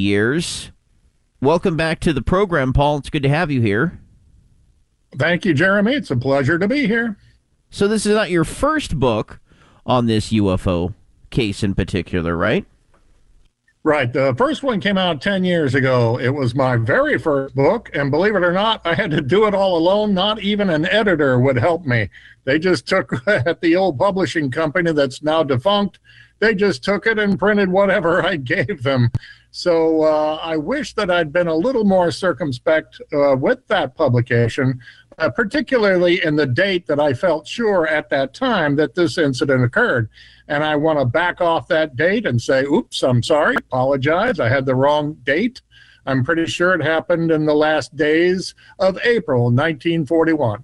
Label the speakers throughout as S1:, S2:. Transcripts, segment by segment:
S1: years. Welcome back to the program, Paul. It's good to have you here.
S2: Thank you, Jeremy. It's a pleasure to be here.
S1: So this is not your first book on this UFO case in particular, right?
S2: Right. The first one came out 10 years ago. It was my very first book, and believe it or not, I had to do it all alone. Not even an editor would help me. They just took at the old publishing company that's now defunct. They just took it and printed whatever I gave them. So I wish that I'd been a little more circumspect with that publication, particularly in the date that I felt sure at that time that this incident occurred. And I want to back off that date and say, oops, I'm sorry, apologize. I had the wrong date. I'm pretty sure it happened in the last days of April 1941.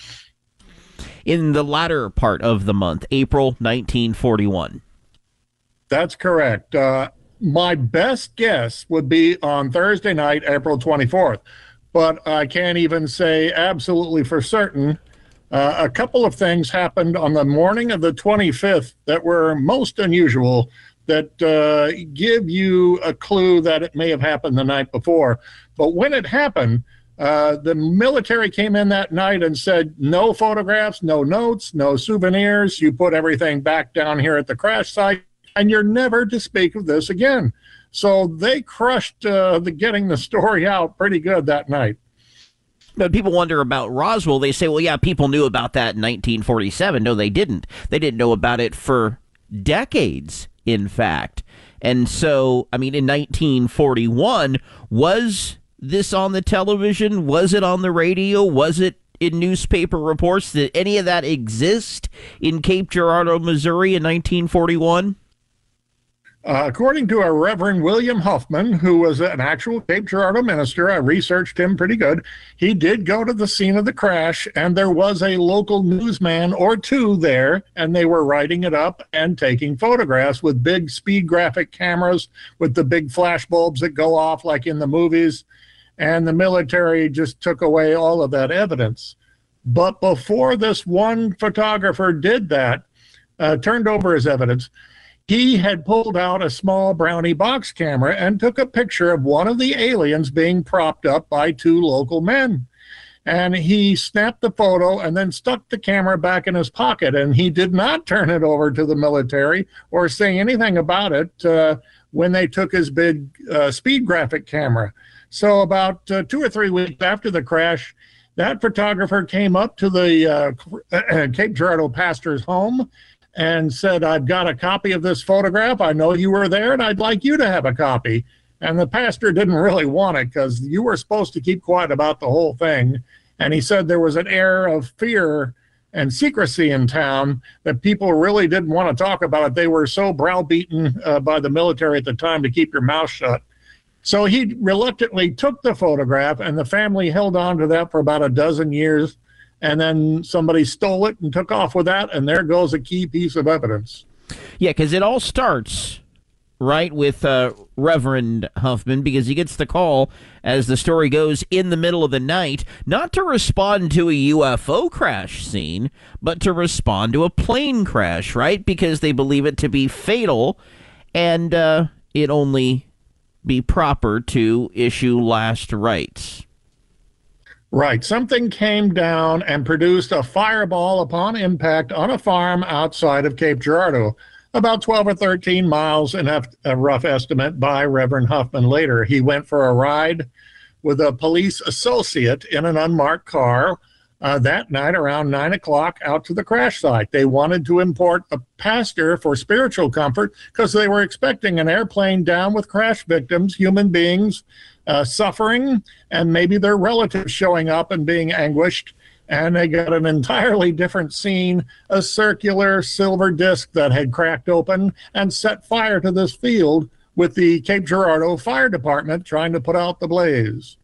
S1: In the latter part of the month, April 1941.
S2: That's correct. My best guess would be on Thursday night, April 24th. But I can't even say absolutely for certain. A couple of things happened on the morning of the 25th that were most unusual that give you a clue that it may have happened the night before. But when it happened, the military came in that night and said, no photographs, no notes, no souvenirs. You put everything back down here at the crash site, and you're never to speak of this again. So they crushed getting the story out pretty good that night.
S1: But people wonder about Roswell. They say, well, yeah, people knew about that in 1947. No, they didn't. They didn't know about it for decades, in fact. And so, I mean, in 1941, was this on the television? Was it on the radio? Was it in newspaper reports? Did any of that exist in Cape Girardeau, Missouri in 1941?
S2: According to a Reverend William Huffman, who was an actual Cape Girardeau minister, I researched him pretty good. He did go to the scene of the crash, and there was a local newsman or two there, and they were writing it up and taking photographs with big speed graphic cameras with the big flash bulbs that go off like in the movies. And the military just took away all of that evidence. But before this one photographer did that, turned over his evidence, he had pulled out a small Brownie box camera and took a picture of one of the aliens being propped up by two local men. And he snapped the photo and then stuck the camera back in his pocket. And he did not turn it over to the military or say anything about it when they took his big speed graphic camera. So about 2 or 3 weeks after the crash, that photographer came up to the Cape Girardeau pastor's home and said, I've got a copy of this photograph. I know you were there, and I'd like you to have a copy. And the pastor didn't really want it because you were supposed to keep quiet about the whole thing. And he said there was an air of fear and secrecy in town that people really didn't want to talk about it. They were so browbeaten by the military at the time to keep your mouth shut. So he reluctantly took the photograph, and the family held on to that for about a dozen years. And then somebody stole it and took off with that, and there goes a key piece of evidence.
S1: Yeah, because it all starts, right, with Reverend Huffman, because he gets the call, as the story goes, in the middle of the night, not to respond to a UFO crash scene, but to respond to a plane crash, right? Because they believe it to be fatal, and it only be proper to issue last rites.
S2: Right. Something came down and produced a fireball upon impact on a farm outside of Cape Girardeau, about 12 or 13 miles, in a rough estimate by Reverend Huffman later. He went for a ride with a police associate in an unmarked car that night around 9 o'clock out to the crash site. They wanted to import a pastor for spiritual comfort because they were expecting an airplane down with crash victims, human beings, suffering, and maybe their relatives showing up and being anguished. And they got an entirely different scene, a circular silver disc that had cracked open and set fire to this field, with the Cape Girardeau Fire Department trying to put out the blaze.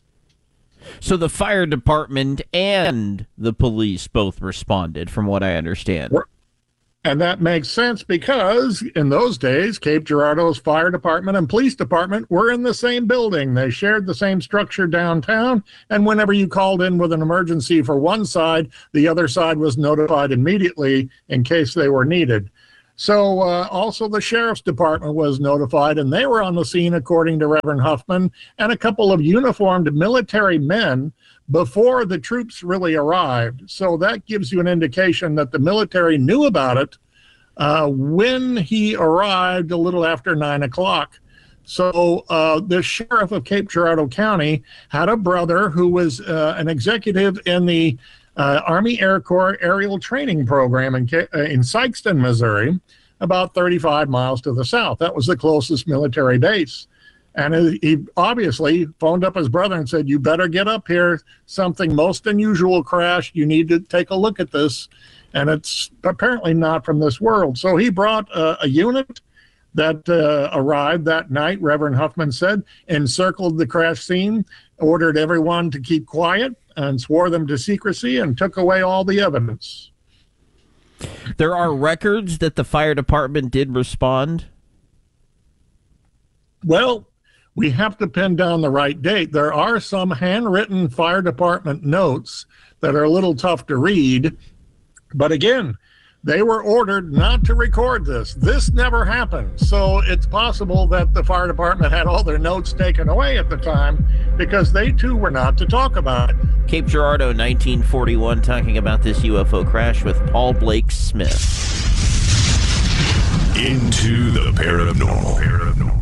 S1: So the fire department and the police both responded, from what I understand.
S2: And that makes sense because in those days, Cape Girardeau's fire department and police department were in the same building. They shared the same structure downtown. And whenever you called in with an emergency for one side, the other side was notified immediately in case they were needed. So also the sheriff's department was notified, and they were on the scene, according to Reverend Huffman, and a couple of uniformed military men before the troops really arrived. So that gives you an indication that the military knew about it when he arrived a little after 9 o'clock. So the sheriff of Cape Girardeau County had a brother who was an executive in the Army Air Corps Aerial Training Program in Sikeston, Missouri, about 35 miles to the south. That was the closest military base. And he obviously phoned up his brother and said, "You better get up here. Something most unusual crashed. You need to take a look at this." And it's apparently not from this world. So he brought a unit that arrived that night, Reverend Huffman said, encircled the crash scene, ordered everyone to keep quiet, and swore them to secrecy, and took away all the evidence.
S1: There are records that the fire department did respond?
S2: Well, we have to pin down the right date. There are some handwritten fire department notes that are a little tough to read, but again, they were ordered not to record this. This never happened. So it's possible that the fire department had all their notes taken away at the time because they too were not to talk about it.
S1: Cape Girardeau, 1941, talking about this UFO crash with Paul Blake Smith.
S3: Into the paranormal.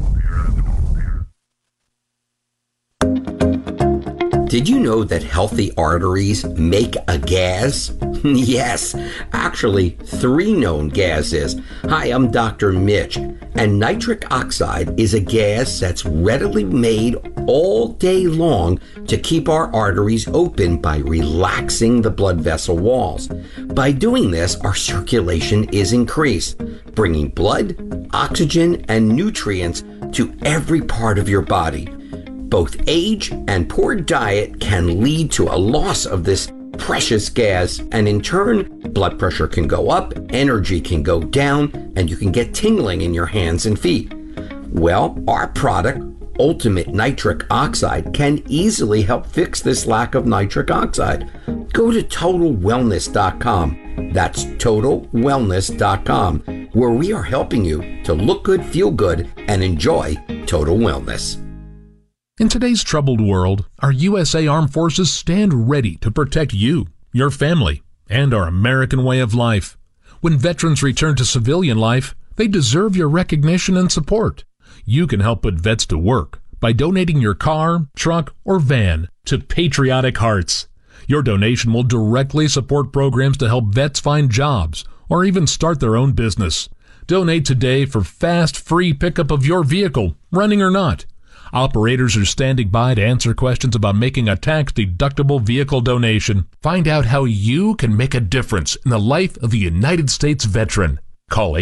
S4: Did you know that healthy arteries make a gas? Yes, actually 3 known gases. Hi, I'm Dr. Mitch, and nitric oxide is a gas that's readily made all day long to keep our arteries open by relaxing the blood vessel walls. By doing this, our circulation is increased, bringing blood, oxygen, and nutrients to every part of your body. Both age and poor diet can lead to a loss of this precious gas, and in turn, blood pressure can go up, energy can go down, and you can get tingling in your hands and feet. Well, our product, Ultimate Nitric Oxide, can easily help fix this lack of nitric oxide. Go to TotalWellness.com. That's TotalWellness.com, where we are helping you to look good, feel good, and enjoy total wellness.
S5: In today's troubled world, our USA Armed Forces stand ready to protect you, your family, and our American way of life. When veterans return to civilian life, they deserve your recognition and support. You can help put vets to work by donating your car, truck, or van to Patriotic Hearts. Your donation will directly support programs to help vets find jobs or even start their own business. Donate today for fast, free pickup of your vehicle, running or not. Operators are standing by to answer questions about making a tax-deductible vehicle donation. Find out how you can make a difference in the life of a United States veteran. Call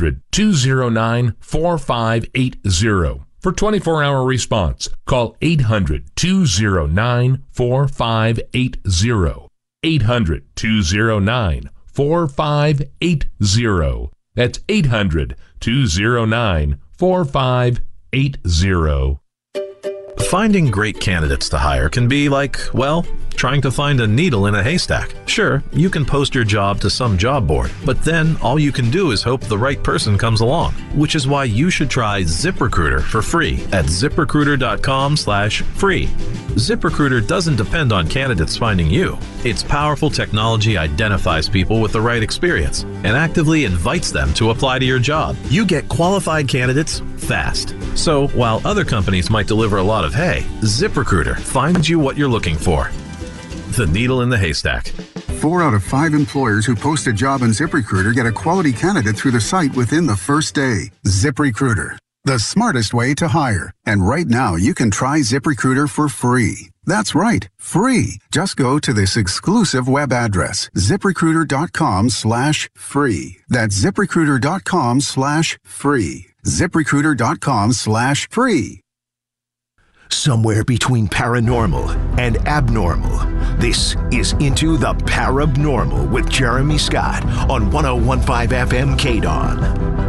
S5: 800-209-4580 for 24-hour response. Call 800-209-4580. 800-209-4580. That's 800-209-4580.
S3: Finding great candidates to hire can be like, well, trying to find a needle in a haystack. Sure, you can post your job to some job board, but then all you can do is hope the right person comes along, which is why you should try ZipRecruiter for free at ZipRecruiter.com/free. ZipRecruiter doesn't depend on candidates finding you. Its powerful technology identifies people with the right experience and actively invites them to apply to your job. You get qualified candidates fast. So while other companies might deliver a lot of hay, ZipRecruiter finds you what you're looking for. The needle in the haystack.
S6: 4 out of 5 employers who post a job on ZipRecruiter get a quality candidate through the site within the first day. ZipRecruiter, the smartest way to hire. And right now, you can try ZipRecruiter for free. That's right, free. Just go to this exclusive web address, ZipRecruiter.com/free. That's ZipRecruiter.com/free. ZipRecruiter.com/free.
S7: Somewhere between paranormal and abnormal, this is Into the Parabnormal with Jeremy Scott on 101.5 FM KDON.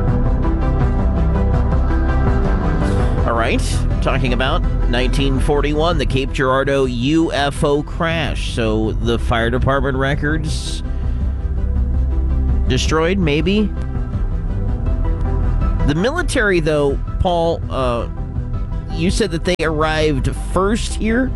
S1: All right, talking about 1941, the Cape Girardeau UFO crash. So the fire department records destroyed, maybe? The military, though, Paul, you said that they arrived first here?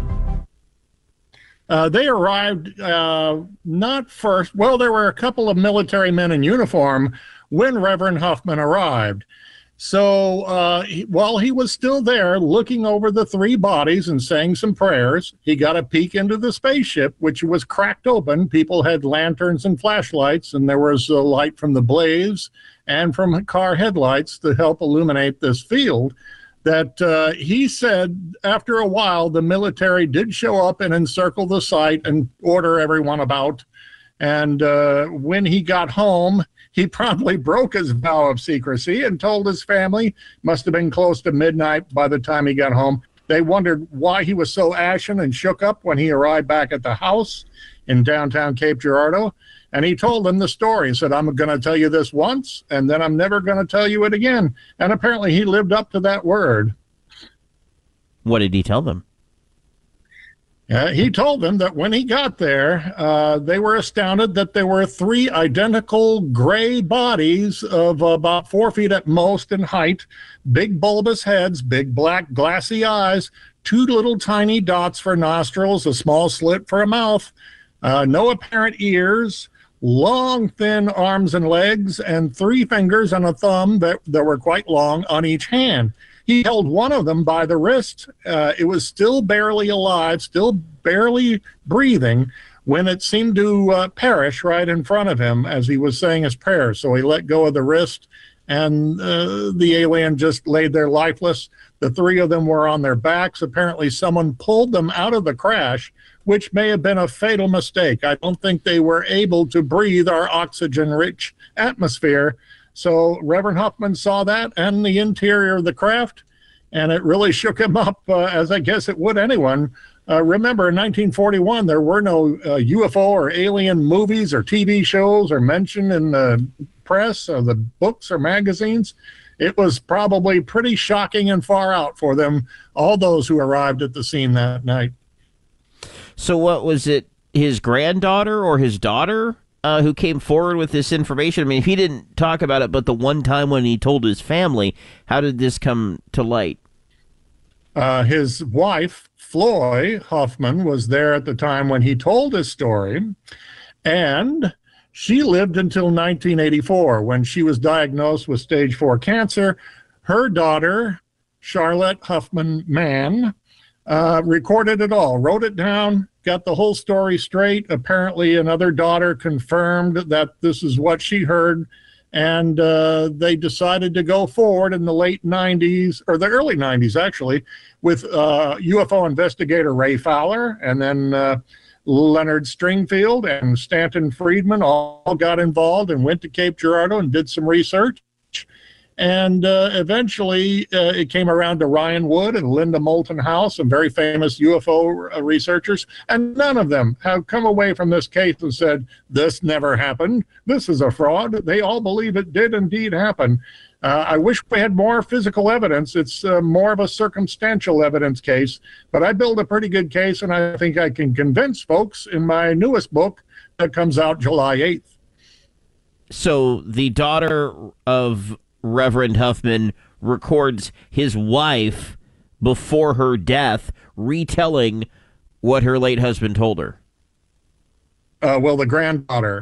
S2: They arrived not first. Well, there were a couple of military men in uniform when Reverend Huffman arrived. So while he was still there looking over the three bodies and saying some prayers, he got a peek into the spaceship, which was cracked open. People had lanterns and flashlights, and there was a light from the blaze and from car headlights to help illuminate this field. That he said after a while, the military did show up and encircle the site and order everyone about. And when he got home, he promptly broke his vow of secrecy and told his family. Must have been close to midnight by the time he got home. They wondered why he was so ashen and shook up when he arrived back at the house in downtown Cape Girardeau. And he told them the story. He said, I'm going to tell you this once, and then I'm never going to tell you it again. And apparently he lived up to that word.
S1: What did he tell them?
S2: He told them that when he got there, they were astounded that there were three identical gray bodies of about 4 feet at most in height, big bulbous heads, big black glassy eyes, two little tiny dots for nostrils, a small slit for a mouth, no apparent ears, long, thin arms and legs, and 3 fingers and a thumb that were quite long on each hand. He held one of them by the wrist. It was still barely alive, still barely breathing, when it seemed to perish right in front of him as he was saying his prayers. So he let go of the wrist, and the alien just laid there lifeless. The 3 of them were on their backs. Apparently someone pulled them out of the crash, which may have been a fatal mistake. I don't think they were able to breathe our oxygen-rich atmosphere. So Reverend Huffman saw that and the interior of the craft, and it really shook him up, as I guess it would anyone. Remember, in 1941, there were no UFO or alien movies or TV shows or mentioned in the press or the books or magazines. It was probably pretty shocking and far out for them, all those who arrived at the scene that night.
S1: So what was it, his granddaughter or his daughter who came forward with this information? I mean, if he didn't talk about it, but the one time when he told his family, how did this come to light?
S2: His wife, Floy Huffman, was there at the time when he told his story, and she lived until 1984 when she was diagnosed with stage 4 cancer. Her daughter, Charlotte Huffman Mann, recorded it all, wrote it down, got the whole story straight. Apparently another daughter confirmed that this is what she heard, and they decided to go forward in the late 90s, or the early 90s actually, with UFO investigator Ray Fowler, and then Leonard Stringfield and Stanton Friedman all got involved and went to Cape Girardeau and did some research. And eventually it came around to Ryan Wood and Linda Moulton House, some very famous UFO researchers, and none of them have come away from this case and said, this never happened, this is a fraud. They all believe it did indeed happen. I wish we had more physical evidence. It's more of a circumstantial evidence case, but I build a pretty good case, and I think I can convince folks in my newest book that comes out July 8th.
S1: So the daughter of Reverend Huffman records his wife before her death retelling what her late husband told her.
S2: Well, the granddaughter,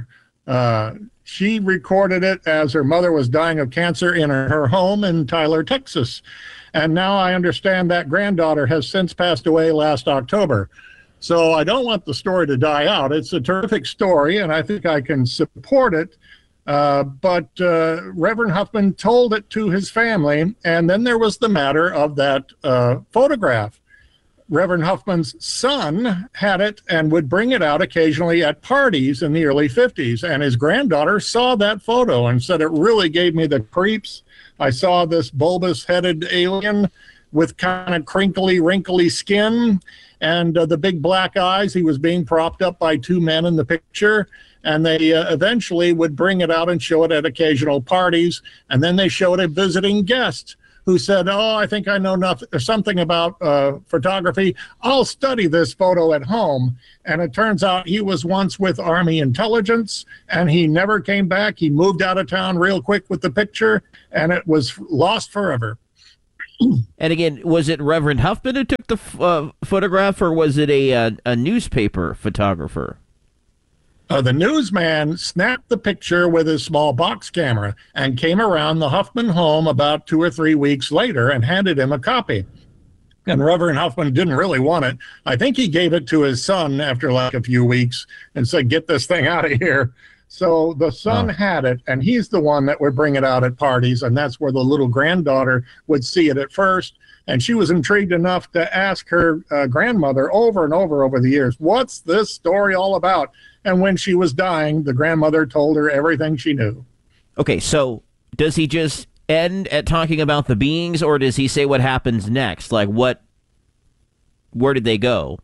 S2: she recorded it as her mother was dying of cancer in her home in Tyler, Texas. And now I understand that granddaughter has since passed away last October. So I don't want the story to die out. It's a terrific story, and I think I can support it. But Reverend Huffman told it to his family, and then there was the matter of that photograph. Reverend Huffman's son had it and would bring it out occasionally at parties in the early 50s, and his granddaughter saw that photo and said, it really gave me the creeps. I saw this bulbous-headed alien with kind of crinkly, wrinkly skin and the big black eyes. He was being propped up by 2 men in the picture, and they eventually would bring it out and show it at occasional parties, and then they showed a visiting guest who said, "Oh, I think I know something about photography. I'll study this photo at home." And it turns out he was once with Army intelligence, and he never came back. He moved out of town real quick with the picture, and it was lost forever.
S1: And again, was it Reverend Huffman who took the photograph, or was it a newspaper photographer?
S2: The newsman snapped the picture with his small box camera and came around the Huffman home about 2 or 3 weeks later and handed him a copy. And Reverend Huffman didn't really want it. I think he gave it to his son after like a few weeks and said, "Get this thing out of here." So the son had it, and he's the one that would bring it out at parties, and that's where the little granddaughter would see it at first. And she was intrigued enough to ask her grandmother over and over the years, "What's this story all about?" And when she was dying, the grandmother told her everything she knew.
S1: Okay, so does he just end at talking about the beings, or does he say what happens next? Like, where did they go?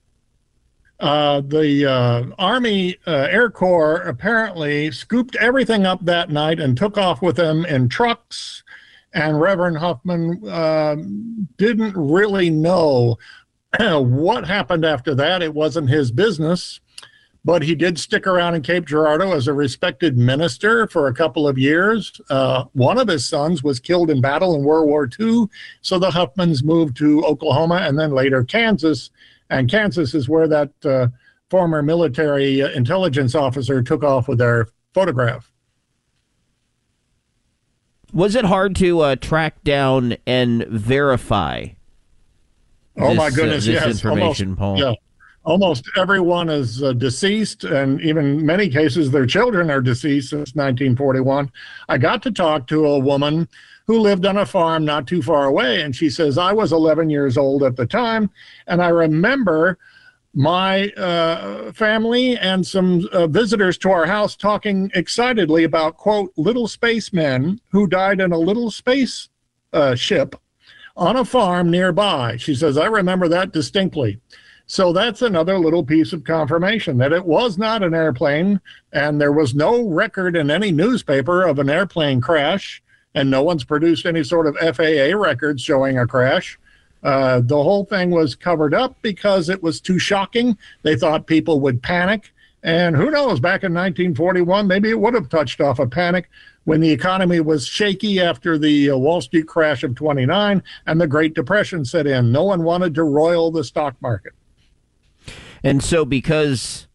S2: The Army Air Corps apparently scooped everything up that night and took off with them in trucks. And Reverend Huffman didn't really know what happened after that. It wasn't his business. But he did stick around in Cape Girardeau as a respected minister for a couple of years. One of his sons was killed in battle in World War II. So the Huffmans moved to Oklahoma and then later Kansas. And Kansas is where that former military intelligence officer took off with their photograph.
S1: Was it hard to track down and verify?
S2: My goodness,
S1: this
S2: yes.
S1: Information, Paul.
S2: Yeah. Almost everyone is deceased, and even many cases their children are deceased since 1941. I got to talk to a woman who lived on a farm not too far away, and she says, "I was 11 years old at the time, and I remember my family and some visitors to our house talking excitedly about, quote, little spacemen who died in a little space ship on a farm nearby." She says, "I remember that distinctly." So that's another little piece of confirmation that it was not an airplane, and there was no record in any newspaper of an airplane crash, and no one's produced any sort of FAA records showing a crash. The whole thing was covered up because it was too shocking. They thought people would panic, and who knows, back in 1941, maybe it would have touched off a panic when the economy was shaky after the Wall Street crash of '29 and the Great Depression set in. No one wanted to roil the stock market.
S1: And so because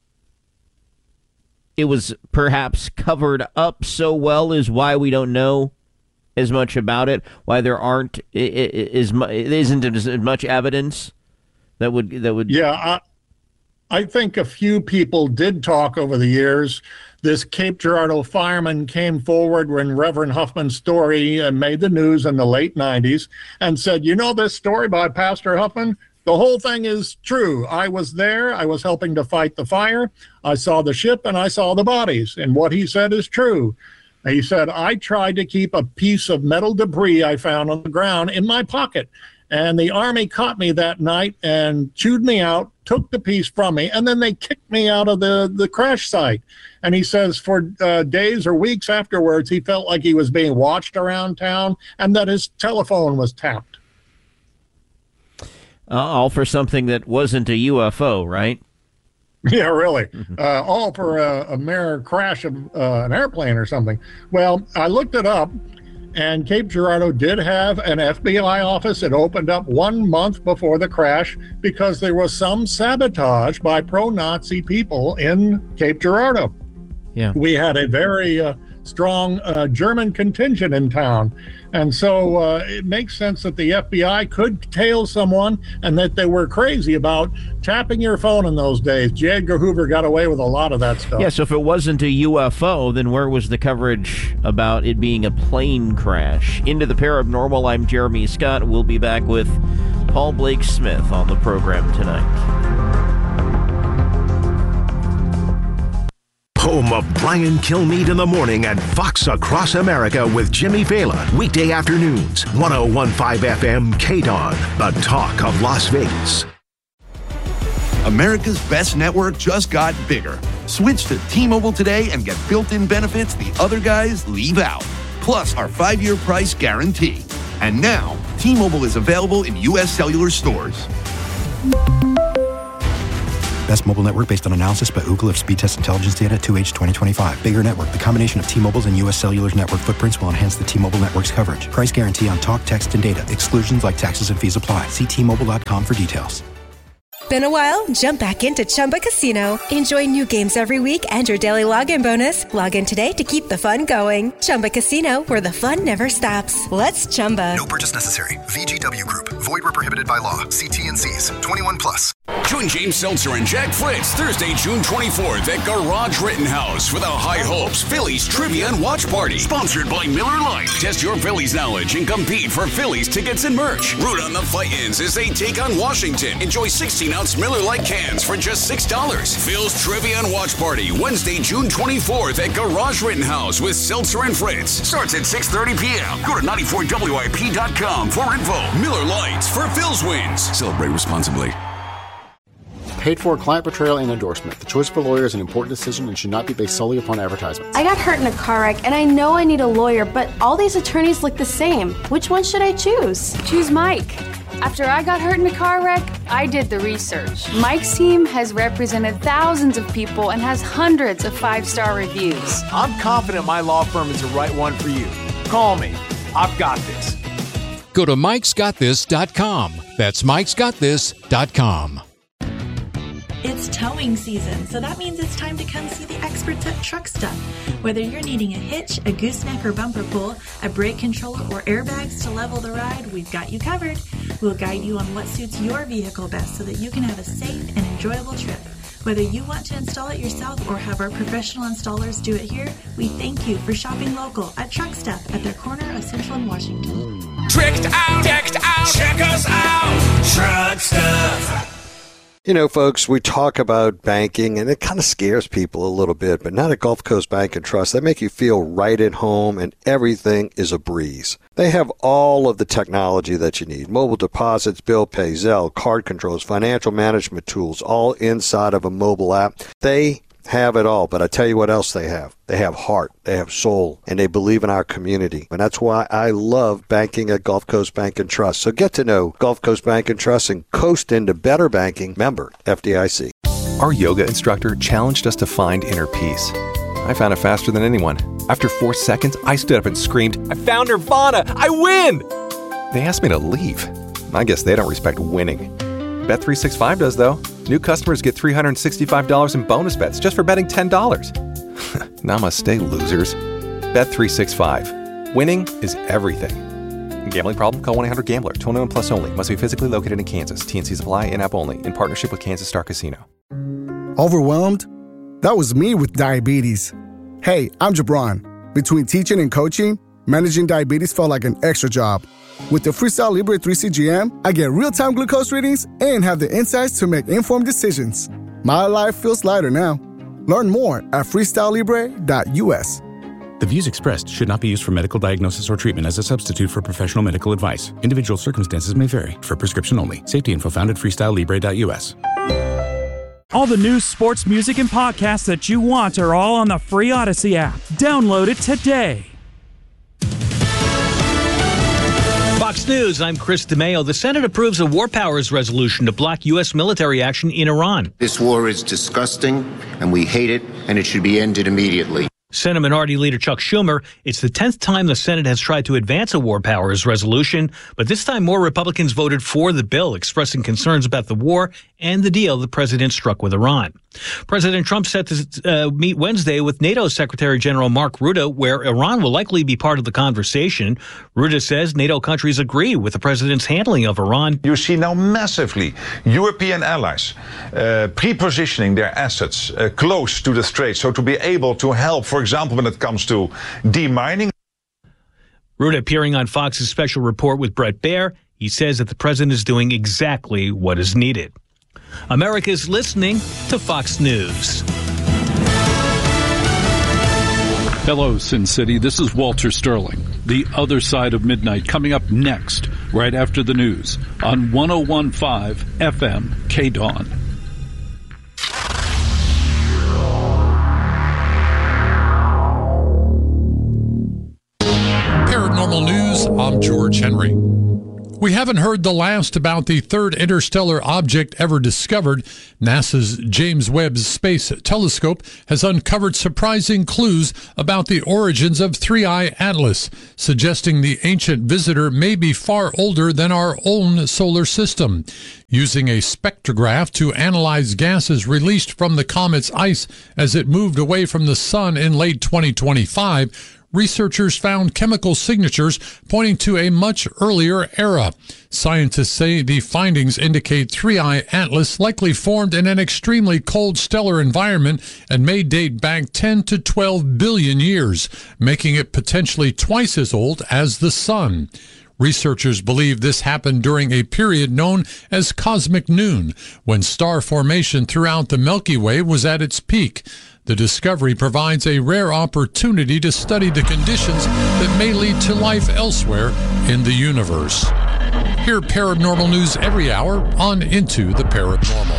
S1: it was perhaps covered up so well is why we don't know as much about it, why there isn't as much evidence that would.
S2: Yeah, I think a few people did talk over the years. This Cape Girardeau fireman came forward when Reverend Huffman's story made the news in the late 90s and said, "You know this story by Pastor Huffman? The whole thing is true. I was there. I was helping to fight the fire. I saw the ship and I saw the bodies. And what he said is true." He said, "I tried to keep a piece of metal debris I found on the ground in my pocket. And the Army caught me that night and chewed me out, took the piece from me, and then they kicked me out of the crash site." And he says for days or weeks afterwards, he felt like he was being watched around town and that his telephone was tapped.
S1: All for something that wasn't a UFO, right?
S2: Yeah, really. All for a mere crash of an airplane or something. Well, I looked it up, and Cape Girardeau did have an FBI office. It opened up 1 month before the crash because there was some sabotage by pro-Nazi people in Cape Girardeau.
S1: Yeah.
S2: We had a very strong German contingent in town. And so it makes sense that the FBI could tail someone and that they were crazy about tapping your phone in those days. J. Edgar Hoover got away with a lot of that stuff.
S1: Yeah, so if it wasn't a UFO, then where was the coverage about it being a plane crash? Into the Paranormal, I'm Jeremy Scott. We'll be back with Paul Blake Smith on the program tonight.
S7: Home of Brian Kilmeade in the morning and Fox Across America with Jimmy Vela. Weekday afternoons, 101.5 FM KDON, the talk of Las Vegas.
S8: America's best network just got bigger. Switch to T-Mobile today and get built-in benefits the other guys leave out. Plus our 5-year price guarantee. And now, T-Mobile is available in U.S. Cellular stores.
S9: Best mobile network based on analysis by Ookla of Speedtest Intelligence data 2H 2025. Bigger network. The combination of T-Mobile's and U.S. Cellular's network footprints will enhance the T-Mobile network's coverage. Price guarantee on talk, text, and data. Exclusions like taxes and fees apply. See T-Mobile.com for details.
S10: Been a while? Jump back into Chumba Casino. Enjoy new games every week and your daily login bonus. Log in today to keep the fun going. Chumba Casino, where the fun never stops. Let's Chumba.
S6: No purchase necessary. VGW Group. Void where prohibited by law. See T&Cs. 21 plus.
S11: Join James Seltzer and Jack Fritz Thursday, June 24th at Garage Rittenhouse for the High Hopes Phillies Trivia and Watch Party. Sponsored by Miller Lite. Test your Phillies knowledge and compete for Phillies tickets and merch. Root on the Titans as they take on Washington. Enjoy 16-ounce Miller Lite cans for just $6. Phil's Trivia and Watch Party, Wednesday, June 24th at Garage Rittenhouse with Seltzer and Fritz. Starts at 6:30 p.m. Go to 94WIP.com for info. Miller Lites for Phil's wins. Celebrate responsibly.
S12: Paid for client portrayal and endorsement. The choice of a lawyer is an important decision and should not be based solely upon advertisements.
S13: I got hurt in a car wreck, and I know I need a lawyer, but all these attorneys look the same. Which one should I choose?
S14: Choose Mike. After I got hurt in a car wreck, I did the research. Mike's team has represented thousands of people and has hundreds of 5-star reviews.
S15: I'm confident my law firm is the right one for you. Call me. I've got this.
S16: Go to mikesgotthis.com. That's mikesgotthis.com.
S17: It's towing season, so that means it's time to come see the experts at Truck Stuff. Whether you're needing a hitch, a gooseneck or bumper pull, a brake controller, or airbags to level the ride, we've got you covered. We'll guide you on what suits your vehicle best so that you can have a safe and enjoyable trip. Whether you want to install it yourself or have our professional installers do it here, we thank you for shopping local at Truck Stuff at their corner of Central and Washington.
S11: Tricked out, decked out, check us out, Truck Stuff.
S18: You know, folks, we talk about banking, and it kind of scares people a little bit, but not at Gulf Coast Bank and Trust. They make you feel right at home, and everything is a breeze. They have all of the technology that you need. Mobile deposits, bill pay, Zelle, card controls, financial management tools, all inside of a mobile app. They have it all, but I tell you what else they have. They have heart, they have soul, and they believe in our community. And that's why I love banking at Gulf Coast Bank and Trust. So get to know Gulf Coast Bank and Trust and coast into better banking. Member FDIC.
S19: Our yoga instructor challenged us to find inner peace. I found it faster than anyone. After 4 seconds, I stood up and screamed, "I found Nirvana! I win!" They asked me to leave. I guess they don't respect winning. Bet365 does, though. New customers get $365 in bonus bets just for betting $10. Namaste, losers. Bet365. Winning is everything. Gambling problem? Call 1-800-GAMBLER. 21 plus only. Must be physically located in Kansas. TNCs apply. In-app only. In partnership with Kansas Star Casino.
S20: Overwhelmed? That was me with diabetes. Hey, I'm Jabron. Between teaching and coaching, managing diabetes felt like an extra job. With the Freestyle Libre 3 CGM, I get real-time glucose readings and have the insights to make informed decisions. My life feels lighter now. Learn more at freestylelibre.us.
S21: The views expressed should not be used for medical diagnosis or treatment as a substitute for professional medical advice. Individual circumstances may vary. For prescription only. Safety info found at freestylelibre.us.
S22: All the news, sports, music, and podcasts that you want are all on the free Odyssey app. Download it today.
S23: Fox News, I'm Chris DeMaio. The Senate approves a war powers resolution to block U.S. military action in Iran.
S24: This war is disgusting, and we hate it, and it should be ended immediately.
S23: Senate Minority Leader Chuck Schumer, it's the 10th time the Senate has tried to advance a war powers resolution, but this time more Republicans voted for the bill, expressing concerns about the war and the deal the president struck with Iran. President Trump set to meet Wednesday with NATO Secretary General Mark Rutte, where Iran will likely be part of the conversation. Rutte says NATO countries agree with the president's handling of Iran.
S25: You see now massively European allies pre-positioning their assets close to the strait, so to be able to help, for example, when it comes to demining.
S23: Rutte appearing on Fox's special report with Bret Baier, he says that the president is doing exactly what is needed. America is listening to Fox News.
S26: Hello, Sin City. This is Walter Sterling. The Other Side of Midnight coming up next, right after the news, on 101.5 FM KDAWN.
S5: Paranormal News, I'm George
S1: George Henry. We haven't heard the last about the third interstellar object ever discovered. NASA's James Webb Space Telescope has uncovered surprising clues about the origins of 3I Atlas, suggesting the ancient visitor may be far older than our own solar system. Using a spectrograph to analyze gases released from the comet's ice as it moved away from the sun in late 2025, researchers found chemical signatures pointing to a much earlier era. Scientists say the findings indicate 3I Atlas likely formed in an extremely cold stellar environment and may date back 10 to 12 billion years, making it potentially twice as old as the sun. Researchers believe this happened during a period known as cosmic noon, when star formation throughout the Milky Way was at its peak. The discovery provides a rare opportunity to study the conditions that may lead to life elsewhere in the universe. Hear paranormal news every hour on Into the Paranormal.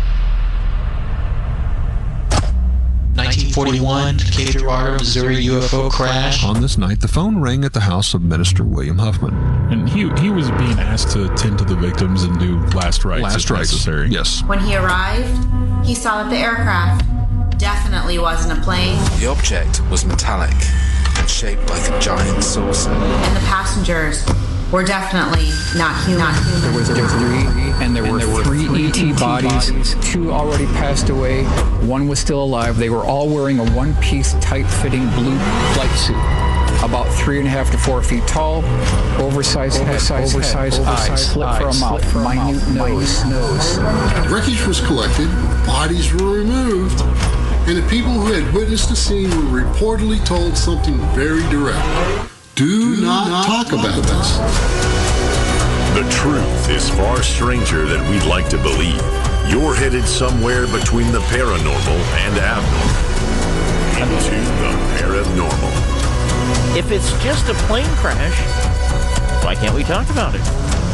S2: 1941, Cape Girardeau, Missouri UFO crash.
S3: On this night, the phone rang at the house of Minister William Huffman.
S4: And he was being asked to tend to the victims and do last rites if necessary.
S3: Yes.
S7: When he arrived, he saw that the aircraft definitely wasn't a plane.
S8: The object was metallic and shaped like a giant saucer.
S7: And the passengers were definitely not human.
S27: There were three ET bodies. Two already passed away. One was still alive. They were all wearing a one-piece, tight-fitting blue flight suit. About 3.5 to 4 feet tall, oversized eyes, slit for a mouth, minute nose.
S28: Wreckage was collected, bodies were removed, and the people who had witnessed the scene were reportedly told something very direct. Do not talk about this.
S29: The truth is far stranger than we'd like to believe. You're headed somewhere between the paranormal and abnormal. Into the paranormal.
S30: If it's just a plane crash, why can't we talk about it?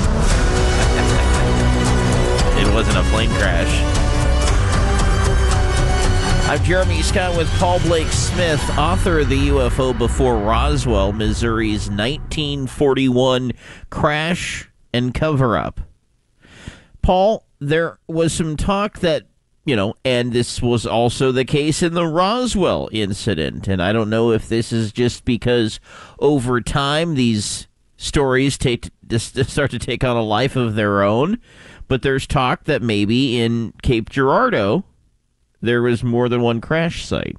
S30: It wasn't a plane crash. I'm Jeremy Scott with Paul Blake Smith, author of The UFO Before Roswell, Missouri's 1941 crash and cover-up. Paul, there was some talk that, and this was also the case in the Roswell incident, and I don't know if this is just because over time these stories start to take on a life of their own, but there's talk that maybe in Cape Girardeau there was more than one crash site.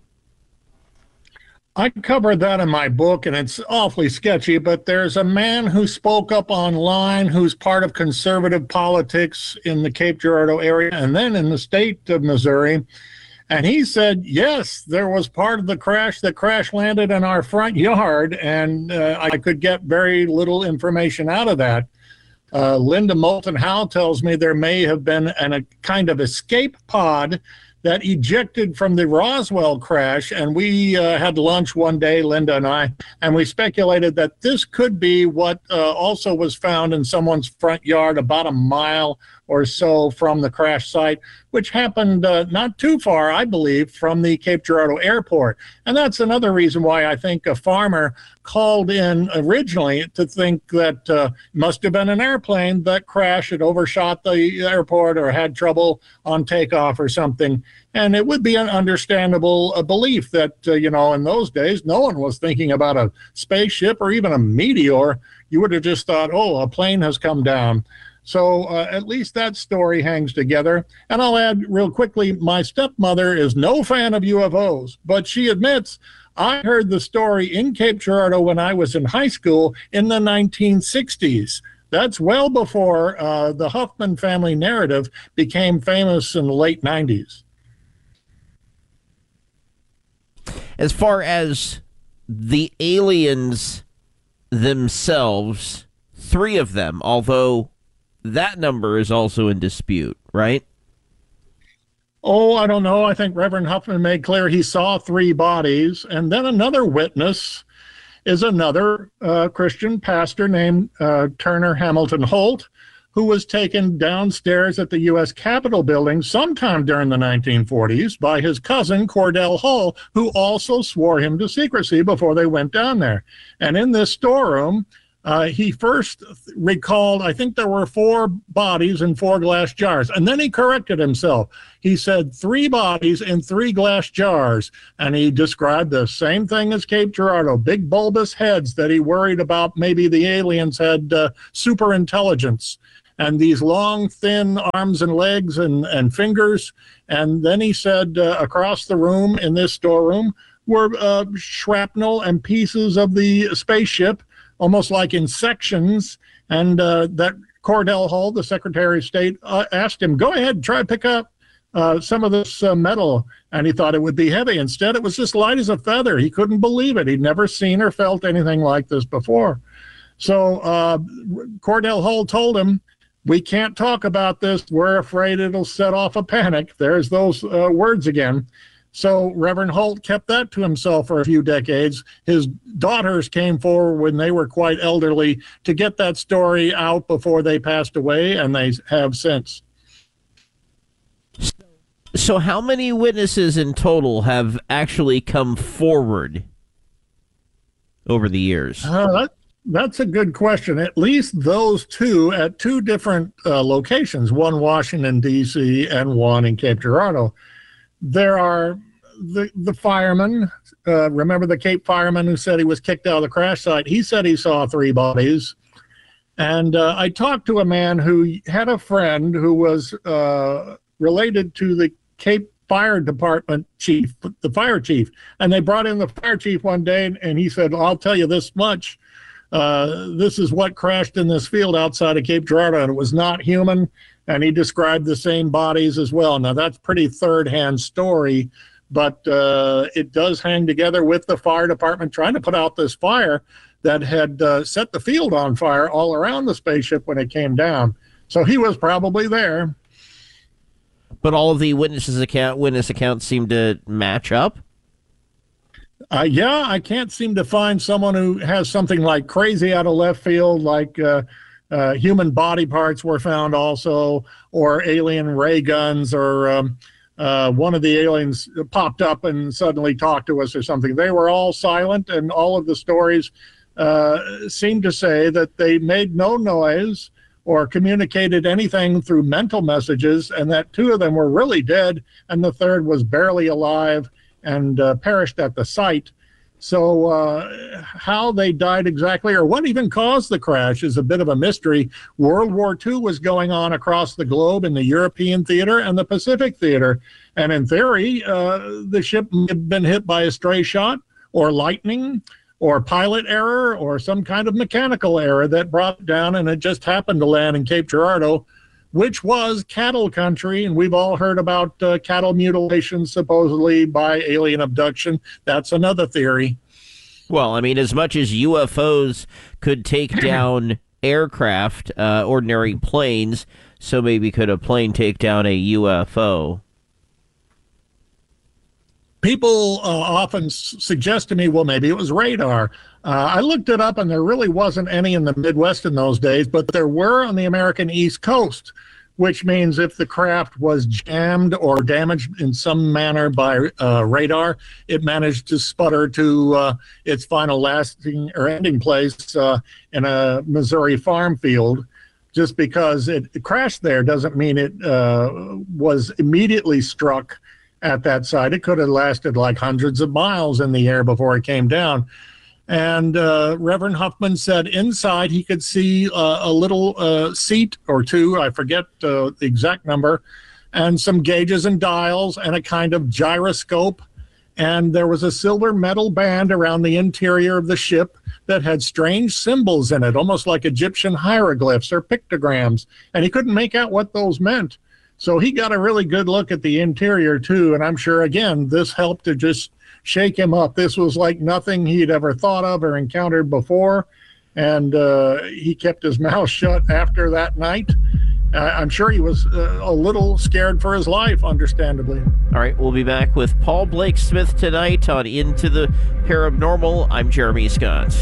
S31: I covered that in my book, and it's awfully sketchy, but there's a man who spoke up online who's part of conservative politics in the Cape Girardeau area and then in the state of Missouri. And he said, yes, there was part of the crash that crash landed in our front yard, and I could get very little information out of that. Linda Moulton Howe tells me there may have been a kind of escape pod that ejected from the Roswell crash, and we had lunch one day, Linda and I, and we speculated that this could be what also was found in someone's front yard about a mile or so from the crash site, which happened not too far, I believe, from the Cape Girardeau airport. And that's another reason why I think a farmer called in originally to think that must have been an airplane that crashed, it overshot the airport or had trouble on takeoff or something. And it would be an understandable belief that, in those days, no one was thinking about a spaceship or even a meteor. You would have just thought, oh, a plane has come down. So at least that story hangs together. And I'll add real quickly, my stepmother is no fan of UFOs, but she admits, I heard the story in Cape Girardeau when I was in high school in the 1960s. That's well before the Huffman family narrative became famous in the late 90s.
S30: As far as the aliens themselves, 3 of them, although that number is also in dispute, right?
S31: Oh, I don't know. I think Reverend Huffman made clear he saw 3 bodies. And then another witness is another Christian pastor named Turner Hamilton Holt, who was taken downstairs at the U.S. Capitol building sometime during the 1940s by his cousin, Cordell Hull, who also swore him to secrecy before they went down there. And in this storeroom, He first recalled, I think there were 4 bodies in 4 glass jars. And then he corrected himself. He said 3 bodies in 3 glass jars. And he described the same thing as Cape Girardeau, big bulbous heads that he worried about maybe the aliens had super intelligence. And these long, thin arms and legs and fingers. And then he said across the room in this storeroom were shrapnel and pieces of the spaceship, almost like in sections, and that Cordell Hull, the Secretary of State, asked him, go ahead, try to pick up some of this metal, and he thought it would be heavy. Instead, it was just light as a feather. He couldn't believe it. He'd never seen or felt anything like this before. So Cordell Hull told him, we can't talk about this. We're afraid it'll set off a panic. There's those words again. So Reverend Holt kept that to himself for a few decades. His daughters came forward when they were quite elderly to get that story out before they passed away, and they have since.
S30: So how many witnesses in total have actually come forward over the years?
S31: That's a good question. At least those 2 at 2 different locations, one Washington, D.C., and one in Cape Girardeau. There are the fireman, remember the Cape fireman who said he was kicked out of the crash site? He said he saw 3 bodies. And I talked to a man who had a friend who was related to the Cape Fire Department chief, the fire chief. And they brought in the fire chief one day, and he said, I'll tell you this much. This is what crashed in this field outside of Cape Girardeau, and it was not human. And he described the same bodies as well. Now, that's pretty third-hand story, but it does hang together with the fire department trying to put out this fire that had set the field on fire all around the spaceship when it came down. So he was probably there.
S30: But all of the witness accounts seem to match up?
S31: Yeah, I can't seem to find someone who has something like crazy out of left field, like human body parts were found also, or alien ray guns, or one of the aliens popped up and suddenly talked to us or something. They were all silent, and all of the stories seem to say that they made no noise or communicated anything through mental messages, and that 2 of them were really dead, and the 3rd was barely alive and perished at the site. So how they died exactly, or what even caused the crash, is a bit of a mystery. World War II was going on across the globe in the European theater and the Pacific theater. And in theory, the ship may have been hit by a stray shot or lightning or pilot error or some kind of mechanical error that brought it down, and it just happened to land in Cape Girardeau, which was cattle country, and we've all heard about cattle mutilation supposedly by alien abduction. That's another theory.
S30: Well, I mean, as much as UFOs could take down aircraft, ordinary planes, so maybe could a plane take down a UFO?
S31: People often suggest to me, well, maybe it was radar. I looked it up, and there really wasn't any in the Midwest in those days, but there were on the American East Coast, which means if the craft was jammed or damaged in some manner by radar, it managed to sputter to its final lasting or ending place in a Missouri farm field. Just because it crashed there doesn't mean it was immediately struck at that site. It could have lasted like hundreds of miles in the air before it came down. And Reverend Huffman said inside he could see a little seat or 2, I forget the exact number, and some gauges and dials and a kind of gyroscope. And there was a silver metal band around the interior of the ship that had strange symbols in it, almost like Egyptian hieroglyphs or pictograms. And he couldn't make out what those meant. So he got a really good look at the interior, too. And I'm sure, again, this helped to just shake him up. This was like nothing he'd ever thought of or encountered before. And he kept his mouth shut after that night. I'm sure he was a little scared for his life, understandably.
S30: All right, we'll be back with Paul Blake Smith tonight on Into the Paranormal. I'm Jeremy Scott.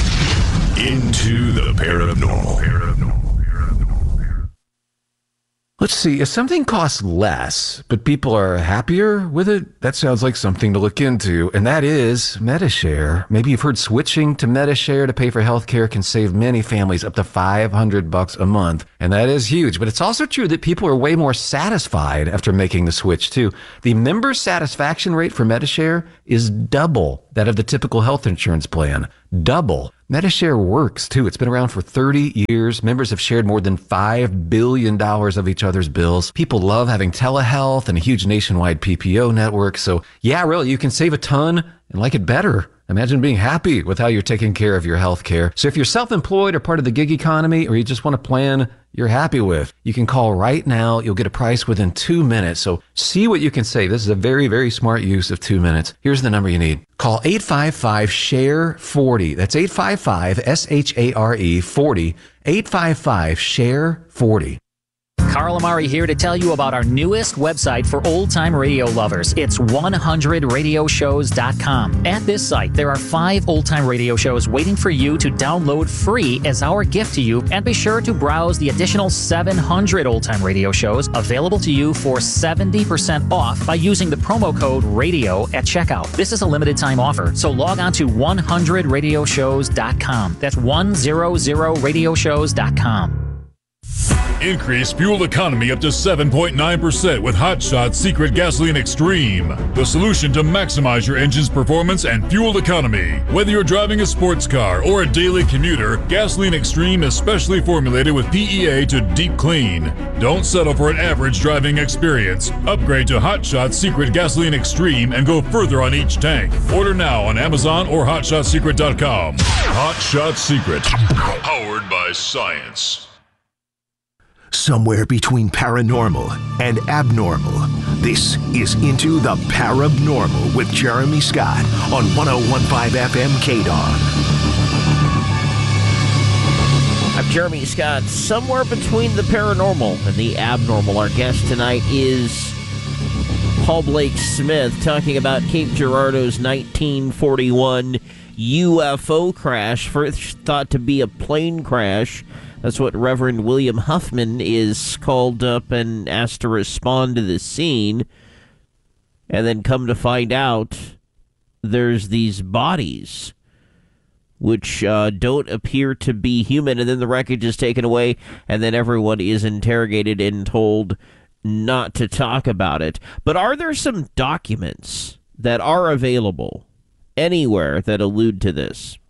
S29: Into the Paranormal.
S6: Let's see, if something costs less, but people are happier with it, that sounds like something to look into, and that is Medi-Share. Maybe you've heard switching to Medi-Share to pay for healthcare can save many families up to $500 a month, and that is huge. But it's also true that people are way more satisfied after making the switch, too. The member satisfaction rate for Medi-Share is double that of the typical health insurance plan. Double. Medi-Share works, too. It's been around for 30 years. Members have shared more than $5 billion of each other's bills. People love having telehealth and a huge nationwide PPO network. So, yeah, really, you can save a ton and like it better. Imagine being happy with how you're taking care of your health care. So if you're self-employed or part of the gig economy, or you just want a plan you're happy with, you can call right now. You'll get a price within 2 minutes. So see what you can save. This is a very, very smart use of 2 minutes. Here's the number you need. Call 855-SHARE-40. That's 855-SHARE-40. 855-SHARE-40.
S9: Carl Amari here to tell you about our newest website for old-time radio lovers. It's 100radioshows.com. At this site, there are 5 old-time radio shows waiting for you to download free as our gift to you, and be sure to browse the additional 700 old-time radio shows available to you for 70% off by using the promo code RADIO at checkout. This is a limited-time offer, so log on to 100radioshows.com. That's 100radioshows.com.
S10: Increase fuel economy up to 7.9% with Hot Shot Secret Gasoline Extreme, the solution to maximize your engine's performance and fuel economy. Whether you're driving a sports car or a daily commuter, Gasoline Extreme is specially formulated with PEA to deep clean. Don't settle for an average driving experience. Upgrade to Hot Shot Secret Gasoline Extreme and go further on each tank. Order now on Amazon or HotShotSecret.com. Hot Shot Secret, powered by science.
S11: Somewhere between paranormal and abnormal, this is Into the Parabnormal with Jeremy Scott on 101.5 FM KDON.
S30: I'm Jeremy Scott. Somewhere between the paranormal and the abnormal, our guest tonight is Paul Blake Smith, talking about Cape Girardeau's 1941 UFO crash, first thought to be a plane crash. That's what Reverend William Huffman is called up and asked to respond to the scene. And then come to find out, there's these bodies which don't appear to be human. And then the wreckage is taken away, and then everyone is interrogated and told not to talk about it. But are there some documents that are available anywhere that allude to this?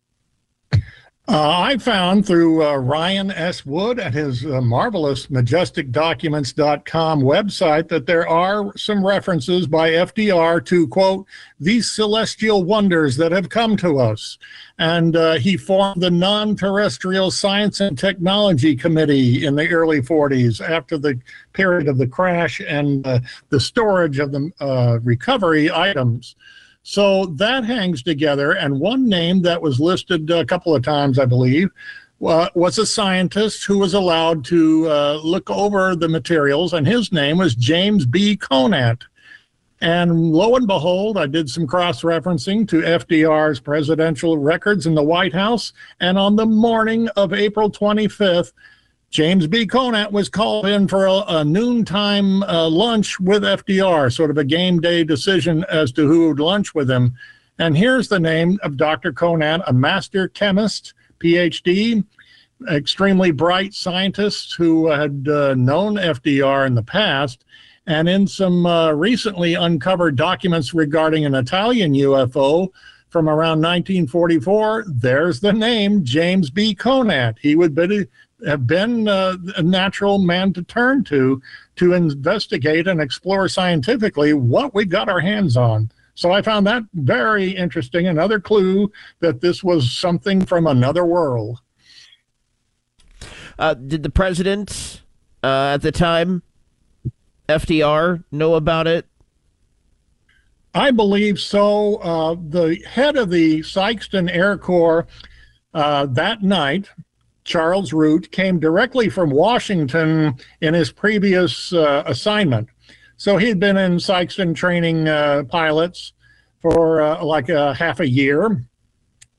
S31: I found through Ryan S. Wood at his marvelous MajesticDocuments.com website that there are some references by FDR to, quote, these celestial wonders that have come to us. And he formed the Non-Terrestrial Science and Technology Committee in the early 40s after the period of the crash and the storage of the recovery items. So that hangs together, and one name that was listed a couple of times, I believe, was a scientist who was allowed to look over the materials, and his name was James B. Conant. And lo and behold, I did some cross-referencing to FDR's presidential records in the White House, and on the morning of April 25th, James B. Conant was called in for a noontime lunch with FDR, sort of a game day decision as to who would lunch with him. And here's the name of Dr. Conant, a master chemist, PhD, extremely bright scientist who had known FDR in the past. And in some recently uncovered documents regarding an Italian UFO from around 1944, there's the name James B. Conant. He would have been a natural man to turn to investigate and explore scientifically what we got our hands on. So I found that very interesting, another clue that this was something from another world.
S30: Did the president at the time, FDR, know about it?
S31: I believe so. The head of the Sikeston Air Corps that night, Charles Root, came directly from Washington in his previous assignment. So he had been in Sikeston training pilots for like half a year.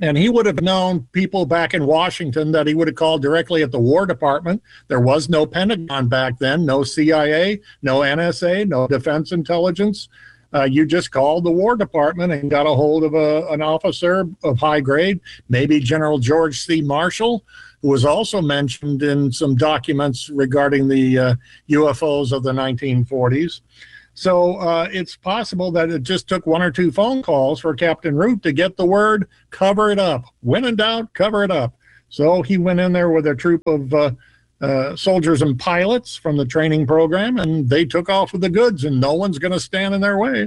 S31: And he would have known people back in Washington that he would have called directly at the War Department. There was no Pentagon back then, no CIA, no NSA, no Defense Intelligence. You just called the War Department and got a hold of an officer of high grade, maybe General George C. Marshall, who was also mentioned in some documents regarding the UFOs of the 1940s. So it's possible that it just took one or two phone calls for Captain Root to get the word, cover it up. When in doubt, cover it up. So he went in there with a troop of soldiers and pilots from the training program, and they took off with the goods, and no one's going to stand in their way.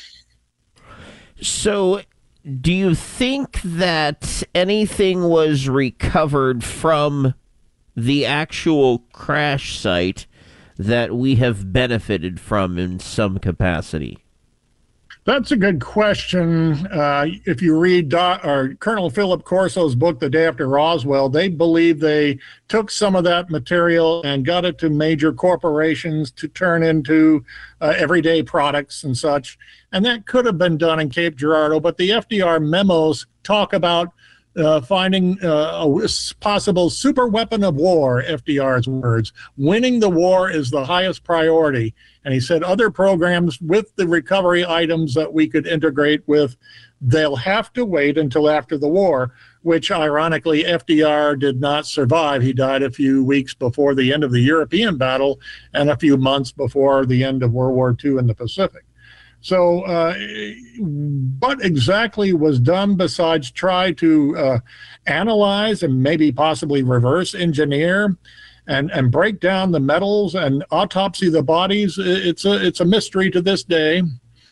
S30: So do you think that anything was recovered from the actual crash site that we have benefited from in some capacity?
S31: That's a good question. If you read Colonel Philip Corso's book, The Day After Roswell, they believe they took some of that material and got it to major corporations to turn into everyday products and such. And that could have been done in Cape Girardeau, but the FDR memos talk about finding a possible super weapon of war, FDR's words. Winning the war is the highest priority. And he said other programs with the recovery items that we could integrate with, they'll have to wait until after the war, which ironically FDR did not survive. He died a few weeks before the end of the European battle and a few months before the end of World War II in the Pacific. So what exactly was done besides try to analyze and maybe possibly reverse engineer and break down the metals and autopsy the bodies? It's a mystery to this day.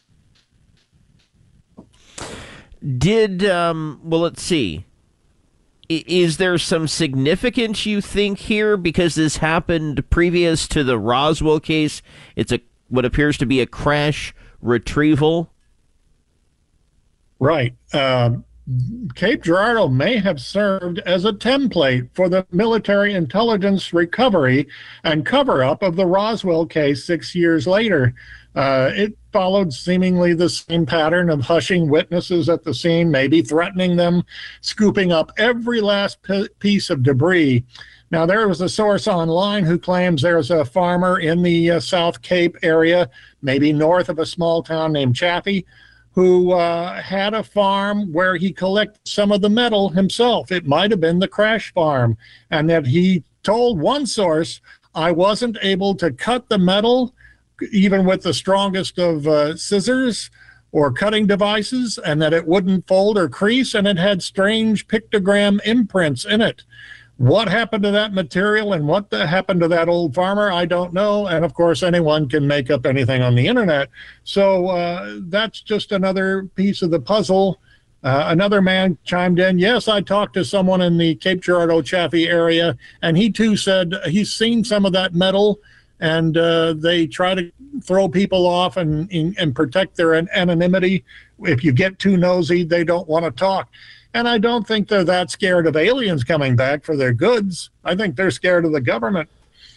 S30: Well, let's see. Is there some significance, you think, here? Because this happened previous to the Roswell case. It's what appears to be a crash retrieval.
S31: Right. Cape Girardeau may have served as a template for the military intelligence recovery and cover-up of the Roswell case 6 years later. It followed seemingly the same pattern of hushing witnesses at the scene, maybe threatening them, scooping up every last piece of debris. Now, there was a source online who claims there's a farmer in the South Cape area, maybe north of a small town named Chaffee, who had a farm where he collected some of the metal himself. It might have been the crash farm. And that he told one source, I wasn't able to cut the metal, even with the strongest of scissors or cutting devices, and that it wouldn't fold or crease, and it had strange pictogram imprints in it. What happened to that material and what happened to that old farmer, I don't know. And of course, anyone can make up anything on the internet. So that's just another piece of the puzzle. Another man chimed in. Yes, I talked to someone in the Cape Girardeau Chaffee area, and he too said he's seen some of that metal, and they try to throw people off and protect their anonymity. If you get too nosy, they don't want to talk. And I don't think they're that scared of aliens coming back for their goods. I think they're scared of the government.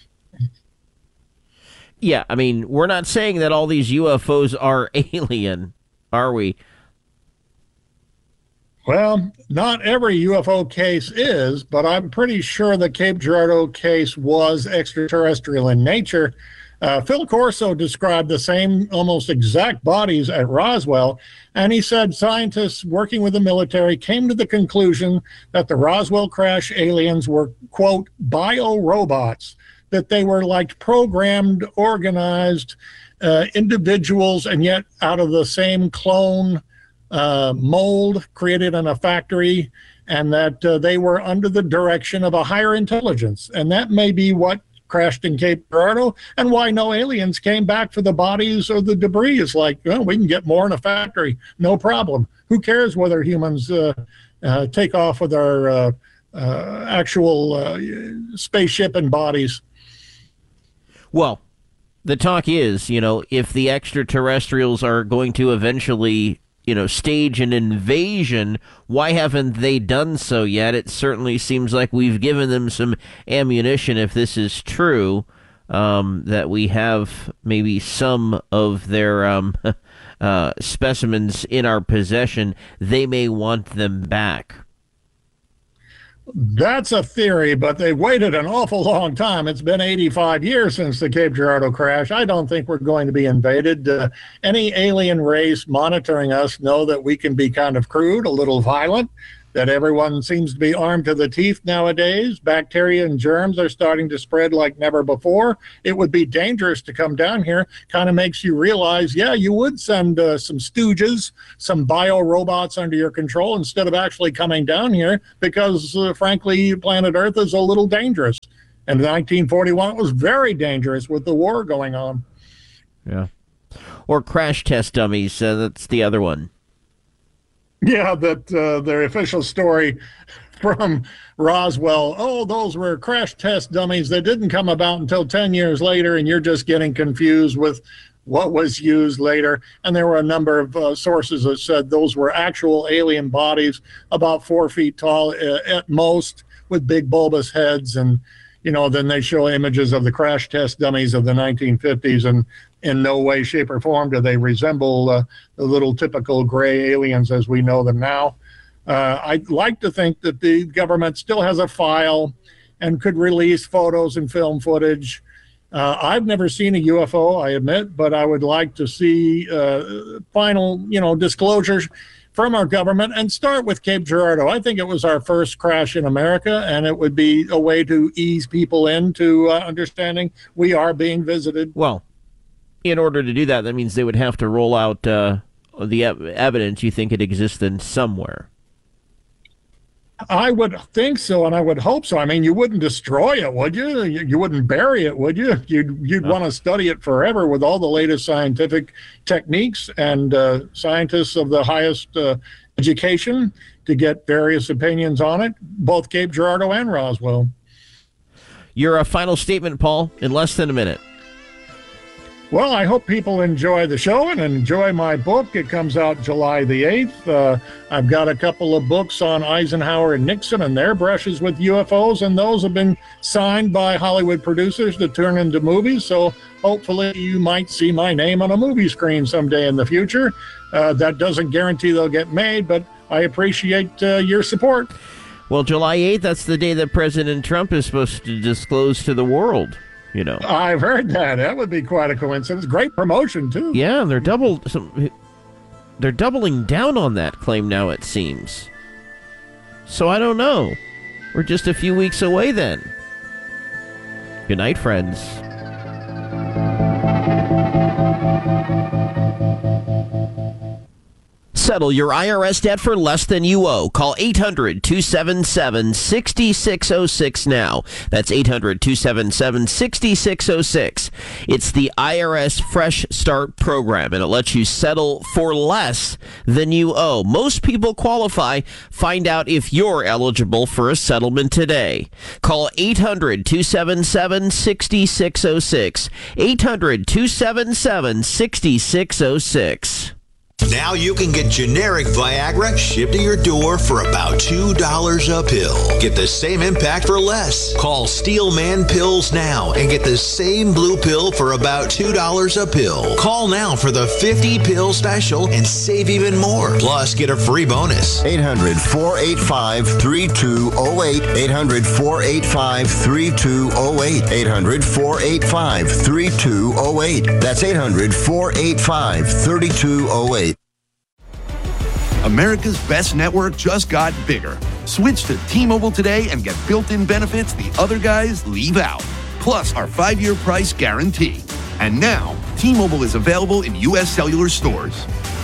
S30: Yeah, I mean, we're not saying that all these UFOs are alien, are we?
S31: Well, not every UFO case is, but I'm pretty sure the Cape Girardeau case was extraterrestrial in nature. Phil Corso described the same almost exact bodies at Roswell, and he said scientists working with the military came to the conclusion that the Roswell crash aliens were, quote, bio-robots, that they were like programmed, organized individuals, and yet out of the same clone mold created in a factory, and that they were under the direction of a higher intelligence. And that may be what crashed in Cape Girardeau, and why no aliens came back for the bodies or the debris. Is like, well, we can get more in a factory, no problem. Who cares whether humans take off with our actual spaceship and bodies?
S30: Well, the talk is, if the extraterrestrials are going to eventually stage an invasion, why haven't they done so yet? It certainly seems like we've given them some ammunition, if this is true, that we have maybe some of their specimens in our possession. They may want them back.
S31: That's a theory, but they've waited an awful long time. It's been 85 years since the Cape Girardeau crash. I don't think we're going to be invaded. Any alien race monitoring us know that we can be kind of crude, a little violent, that everyone seems to be armed to the teeth nowadays. Bacteria and germs are starting to spread like never before. It would be dangerous to come down here. Kind of makes you realize, yeah, you would send some stooges, some bio-robots under your control instead of actually coming down here because, frankly, planet Earth is a little dangerous. And in 1941, it was very dangerous with the war going on.
S30: Yeah. Or crash test dummies. That's the other one.
S31: Yeah, that the official story from Roswell, oh, those were crash test dummies that didn't come about until 10 years later, and you're just getting confused with what was used later. And there were a number of sources that said those were actual alien bodies, about 4 feet tall at most, with big bulbous heads. And, you know, then they show images of the crash test dummies of the 1950s, and in no way, shape, or form do they resemble the little typical gray aliens as we know them now. I'd like to think that the government still has a file and could release photos and film footage. I've never seen a UFO, I admit, but I would like to see final, disclosures from our government, and start with Cape Girardeau. I think it was our first crash in America, and it would be a way to ease people into understanding we are being visited.
S30: Well, in order to do that, that means they would have to roll out the evidence. You think it exists then somewhere?
S31: I would think so, and I would hope so. I mean, you wouldn't destroy it, would you? You wouldn't bury it, would you? You'd want to study it forever with all the latest scientific techniques and scientists of the highest education to get various opinions on it, both Cape Girardeau and Roswell.
S30: Your final statement, Paul, in less than a minute.
S31: Well, I hope people enjoy the show and enjoy my book. It comes out July the 8th. I've got a couple of books on Eisenhower and Nixon and their brushes with UFOs, and those have been signed by Hollywood producers to turn into movies. So hopefully you might see my name on a movie screen someday in the future. That doesn't guarantee they'll get made, but I appreciate your support.
S30: Well, July 8th, that's the day that President Trump is supposed to disclose to the world. You know,
S31: I've heard that. That would be quite a coincidence. Great promotion, too.
S30: Yeah, they're doubling down on that claim now, it seems. So I don't know. We're just a few weeks away then. Good night, friends. Settle your IRS debt for less than you owe. Call 800-277-6606 now. That's 800-277-6606. It's the IRS Fresh Start program, and it lets you settle for less than you owe. Most people qualify. Find out if you're eligible for a settlement today. Call 800-277-6606. 800-277-6606.
S12: Now you can get generic Viagra shipped to your door for about $2 a pill. Get the same impact for less. Call Steelman Pills now and get the same blue pill for about $2 a pill. Call now for the 50-pill special and save even more. Plus, get a free bonus.
S11: 800-485-3208. 800-485-3208. 800-485-3208. That's 800-485-3208.
S13: America's best network just got bigger. Switch to T-Mobile today and get built-in benefits the other guys leave out. Plus our 5-year price guarantee. And now, T-Mobile is available in U.S. cellular stores.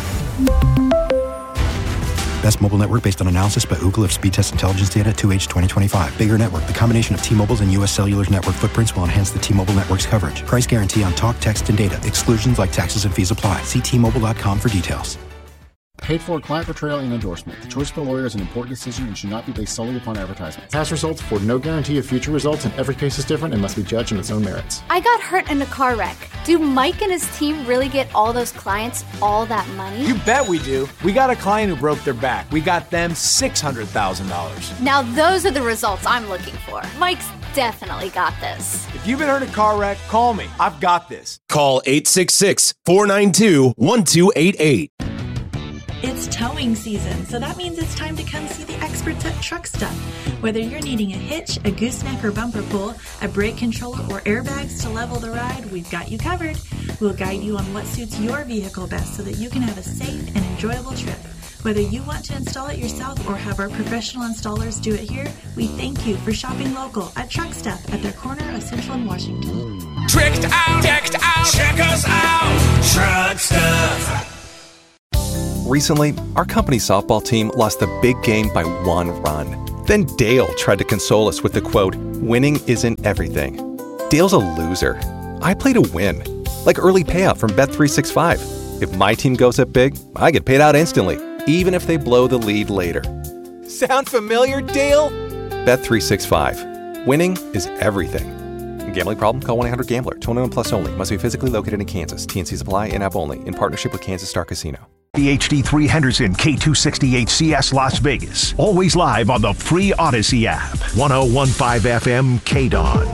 S14: Best mobile network based on analysis by Ookla of speed test intelligence data 2H 2025. Bigger network. The combination of T-Mobile's and U.S. Cellular's network footprints will enhance the T-Mobile network's coverage. Price guarantee on talk, text, and data. Exclusions like taxes and fees apply. See T-Mobile.com for details.
S15: Paid for client portrayal and endorsement. The choice of a lawyer is an important decision and should not be based solely upon advertisement. Past results afford no guarantee of future results, and every case is different and must be judged on its own merits.
S16: I got hurt in a car wreck. Do Mike and his team really get all those clients all that money?
S17: You bet we do. We got a client who broke their back. We got them $600,000.
S16: Now those are the results I'm looking for. Mike's definitely got this.
S17: If you've been hurt in a car wreck, call me. I've got this.
S18: Call 866-492-1288.
S1: It's towing season, so that means it's time to come see the experts at Truck Stuff. Whether you're needing a hitch, a gooseneck or bumper pull, a brake controller, or airbags to level the ride, we've got you covered. We'll guide you on what suits your vehicle best so that you can have a safe and enjoyable trip. Whether you want to install it yourself or have our professional installers do it here, we thank you for shopping local at Truck Stuff at their corner of Central and Washington.
S5: Tricked out, decked out, check us out, Truck Stuff.
S18: Recently, our company softball team lost the big game by 1 run. Then Dale tried to console us with the quote, "Winning isn't everything." Dale's a loser. I play to win, like early payout from Bet365. If my team goes up big, I get paid out instantly, even if they blow the lead later.
S17: Sound familiar, Dale?
S18: Bet365. Winning is everything. Gambling problem? Call 1-800-GAMBLER. 21 plus only. Must be physically located in Kansas. TNCs apply. In-app only. In partnership with Kansas Star Casino.
S11: The HD3 Henderson K268CS Las Vegas. Always live on the free Odyssey app. 1015 FM KDON.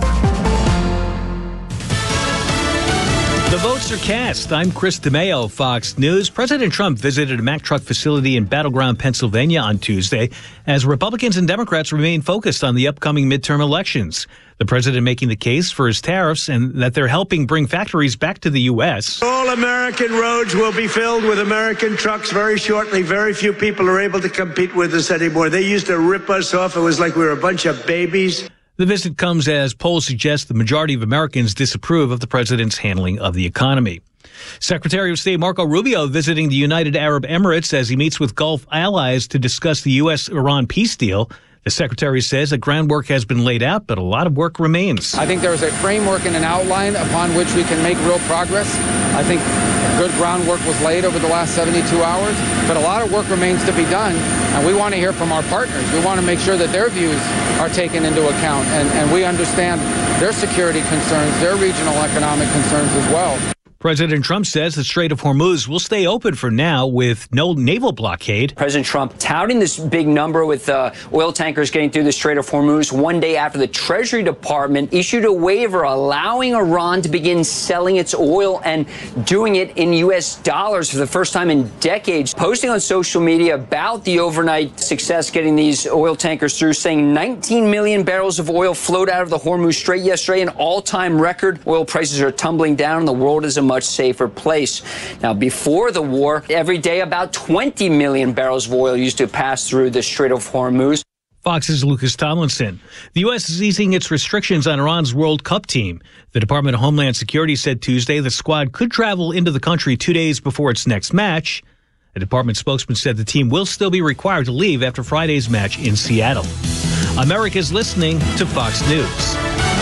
S19: The votes are cast. I'm Chris DeMeo, Fox News. President Trump visited a Mack truck facility in Battleground, Pennsylvania on Tuesday as Republicans and Democrats remain focused on the upcoming midterm elections. The president making the case for his tariffs and that they're helping bring factories back to the U.S.
S20: All American roads will be filled with American trucks very shortly. Very few people are able to compete with us anymore. They used to rip us off. It was like we were a bunch of babies.
S19: The visit comes as polls suggest the majority of Americans disapprove of the president's handling of the economy. Secretary of State Marco Rubio visiting the United Arab Emirates as he meets with Gulf allies to discuss the U.S.-Iran peace deal. The secretary says that groundwork has been laid out, but a lot of work remains.
S21: I think there is a framework and an outline upon which we can make real progress. I think good groundwork was laid over the last 72 hours, but a lot of work remains to be done, and we want to hear from our partners. We want to make sure that their views are taken into account, and we understand their security concerns, their regional economic concerns as well.
S19: President Trump says the Strait of Hormuz will stay open for now with no naval blockade.
S22: President Trump touting this big number with oil tankers getting through the Strait of Hormuz one day after the Treasury Department issued a waiver allowing Iran to begin selling its oil and doing it in U.S. dollars for the first time in decades. Posting on social media about the overnight success getting these oil tankers through, saying 19 million barrels of oil flowed out of the Hormuz Strait yesterday, an all-time record. Oil prices are tumbling down and the world is a much safer place. Now, before the war, every day about 20 million barrels of oil used to pass through the Strait of Hormuz.
S19: Fox's Lucas Tomlinson. The U.S. is easing its restrictions on Iran's World Cup team. The Department of Homeland Security said Tuesday the squad could travel into the country 2 days before its next match. A department spokesman said the team will still be required to leave after Friday's match in Seattle. America's listening to Fox News.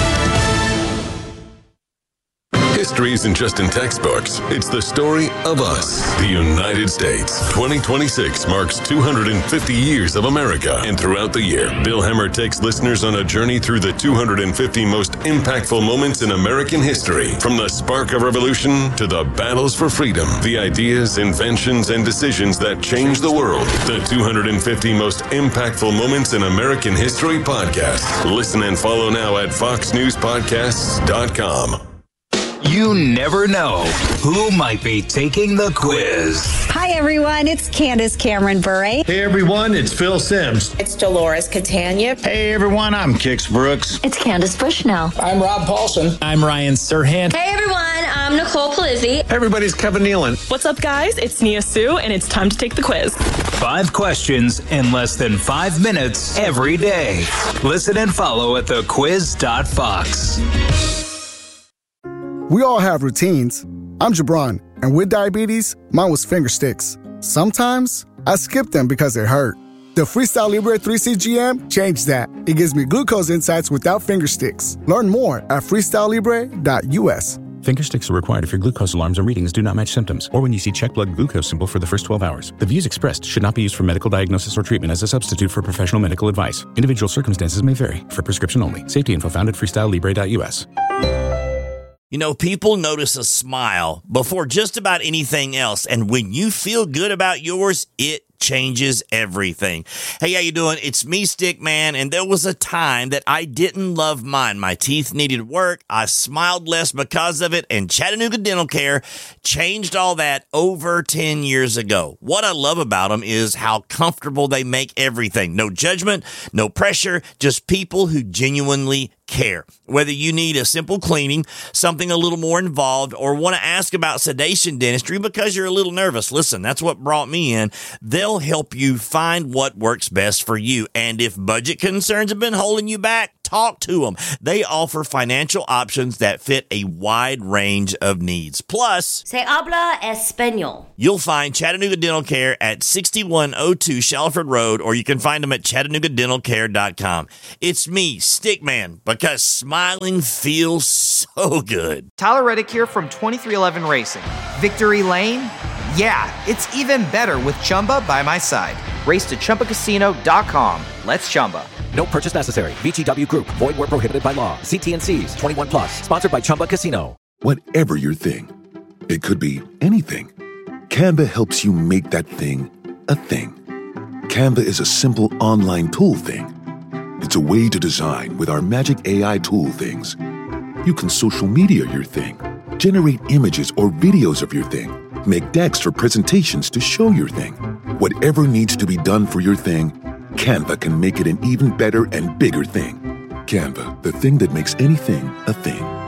S29: History isn't just in textbooks. It's the story of us, the United States. 2026 marks 250 years of America. And throughout the year, Bill Hemmer takes listeners on a journey through the 250 most impactful moments in American history. From the spark of revolution to the battles for freedom, the ideas, inventions, and decisions that changed the world. The 250 most impactful moments in American history podcast. Listen and follow now at foxnewspodcasts.com.
S23: You never know who might be taking the quiz.
S24: Hi, everyone. It's Candace Cameron Bure.
S25: Hey, everyone. It's Phil Sims.
S24: It's Dolores Catania.
S25: Hey, everyone. I'm Kix Brooks.
S24: It's Candace Bushnell.
S25: I'm Rob Paulson.
S26: I'm Ryan Serhant.
S32: Hey, everyone. I'm Nicole Palizzi.
S25: Hey, everybody. It's Kevin Nealon.
S33: What's up, guys? It's Nia Sue, and it's time to take the quiz.
S23: 5 questions in less than 5 minutes every day. Listen and follow at thequiz.fox.
S34: We all have routines. I'm Jabron, and with diabetes, mine was finger sticks. Sometimes I skip them because they hurt. The Freestyle Libre 3CGM changed that. It gives me glucose insights without finger sticks. Learn more at freestylelibre.us.
S35: Finger sticks are required if your glucose alarms or readings do not match symptoms, or when you see check blood glucose symbol for the first 12 hours. The views expressed should not be used for medical diagnosis or treatment as a substitute for professional medical advice. Individual circumstances may vary. For prescription only. Safety info found at freestylelibre.us.
S36: You know, people notice a smile before just about anything else, and when you feel good about yours, it changes everything. Hey, how you doing? It's me, Stickman, and there was a time that I didn't love mine. My teeth needed work. I smiled less because of it, and Chattanooga Dental Care changed all that over 10 years ago. What I love about them is how comfortable they make everything. No judgment, no pressure, just people who genuinely care. Whether you need a simple cleaning, something a little more involved, or want to ask about sedation dentistry because you're a little nervous, listen, that's what brought me in. They'll help you find what works best for you. And if budget concerns have been holding you back, talk to them. They offer financial options that fit a wide range of needs. Plus,
S2: Se habla español.
S36: You'll find Chattanooga Dental Care at 6102 Shalford Road, or you can find them at ChattanoogaDentalCare.com. It's me, Stickman, because smiling feels so good.
S3: Tyler Reddick here from 2311 Racing. Victory Lane? Yeah, it's even better with Chumba by my side. Race to ChumbaCasino.com. Let's Chumba.
S4: No purchase necessary. VGW Group. Void where prohibited by law. See T&Cs. 21 plus. Sponsored by Chumba Casino.
S6: Whatever your thing, it could be anything. Canva helps you make that thing a thing. Canva is a simple online tool thing. It's a way to design with our magic AI tool things. You can social media your thing, generate images or videos of your thing, make decks or presentations to show your thing. Whatever needs to be done for your thing, Canva can make it an even better and bigger thing. Canva, the thing that makes anything a thing.